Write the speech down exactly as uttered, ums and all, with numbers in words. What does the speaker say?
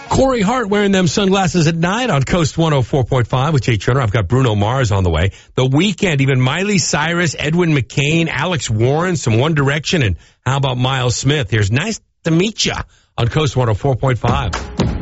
Corey Hart wearing them sunglasses at night on Coast one oh four point five with Jay Turner. I've got Bruno Mars on the way. The Weeknd, even Miley Cyrus, Edwin McCain, Alex Warren, some One Direction, and how about Miles Smith? Here's Nice to Meet Ya on Coast one oh four point five.